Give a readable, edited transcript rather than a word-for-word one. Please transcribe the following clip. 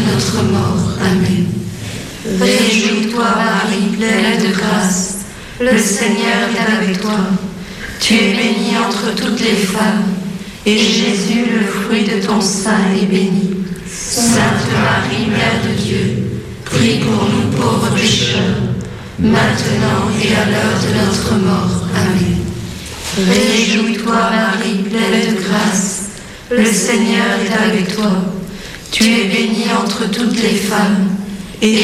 de notre mort. Amen. Réjouis-toi, Marie, pleine de grâce, le Seigneur est avec toi. Tu es bénie entre toutes les femmes, et Jésus, le fruit de ton sein, est béni. Sainte Marie, Mère de Dieu, prie pour nous pauvres pécheurs, maintenant et à l'heure de notre mort. Amen. Réjouis-toi, Marie, pleine de grâce, le Seigneur est avec toi. Tu es bénie entre toutes les femmes,